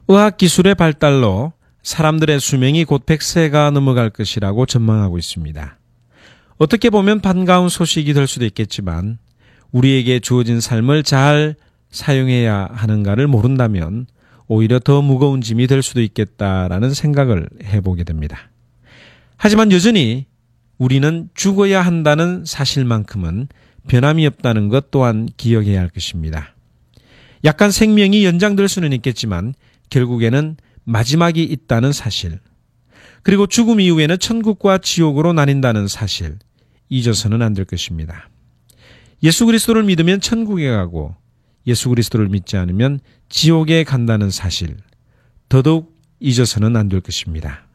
의학기술의 발달로 사람들의 수명이 곧 100세가 넘어갈 것이라고 전망하고 있습니다. 어떻게 보면 반가운 소식이 될 수도 있겠지만 우리에게 주어진 삶을 잘 사용해야 하는가를 모른다면 오히려 더 무거운 짐이 될 수도 있겠다라는 생각을 해보게 됩니다. 하지만 여전히 우리는 죽어야 한다는 사실만큼은 변함이 없다는 것 또한 기억해야 할 것입니다. 약간 생명이 연장될 수는 있겠지만 결국에는 마지막이 있다는 사실, 그리고 죽음 이후에는 천국과 지옥으로 나뉜다는 사실, 잊어서는 안 될 것입니다. 예수 그리스도를 믿으면 천국에 가고 예수 그리스도를 믿지 않으면 지옥에 간다는 사실, 더더욱 잊어서는 안 될 것입니다.